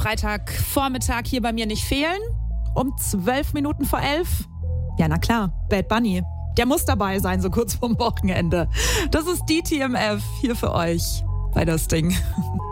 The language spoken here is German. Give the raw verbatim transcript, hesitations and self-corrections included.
Freitagvormittag hier bei mir nicht fehlen. Um zwölf Minuten vor elf. Ja, na klar, Bad Bunny. Der muss dabei sein, so kurz vorm Wochenende. Das ist die T M F hier für euch bei das Ding.